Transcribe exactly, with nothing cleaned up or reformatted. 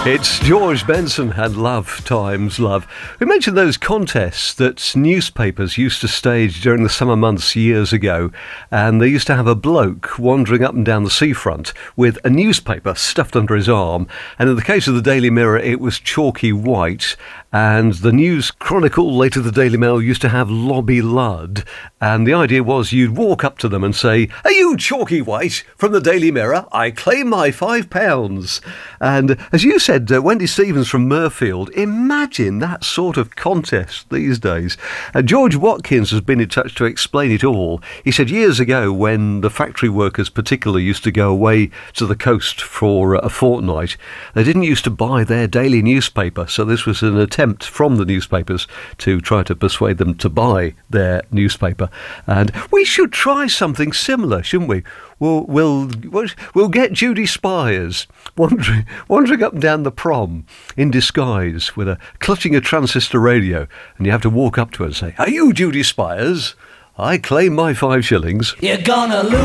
It's George Benson and Love Times Love. We mentioned those contests that newspapers used to stage during the summer months years ago, and they used to have a bloke wandering up and down the seafront with a newspaper stuffed under his arm, and in the case of the Daily Mirror it was chalky white, and the News Chronicle, later the Daily Mail, used to have Lobby Lud, and the idea was you'd walk up to them and say, "Are you chalky white from the Daily Mirror? I claim my five pounds." And as you said, uh, Wendy Stevens from Murfield, imagine that sort of contest these days. Uh, George Watkins has been in touch to explain it all. He said years ago, when the factory workers particularly used to go away to the coast for uh, a fortnight, they didn't used to buy their daily newspaper, so this was an attempt from the newspapers to try to persuade them to buy their newspaper. And we should try something similar, shouldn't we? We'll, we'll, we'll get Judy Spires wandering, wandering up and down the prom in disguise with a clutching a transistor radio, and you have to walk up to her and say, "Are you Judy Spires? I claim my five shillings." You're gonna lose.